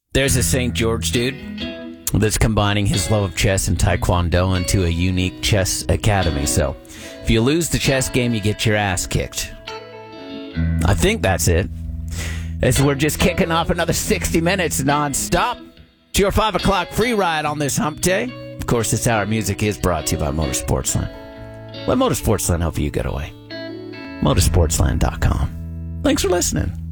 There's a St. George dude that's combining his love of chess and taekwondo into a unique chess academy. So if you lose the chess game, you get your ass kicked. I think that's it. As we're just kicking off another 60 minutes nonstop. It's your 5 o'clock free ride on this hump day. Of course, this hour of music is brought to you by Motorsportsland. Let Motorsportsland help you get away. Motorsportsland.com. Thanks for listening.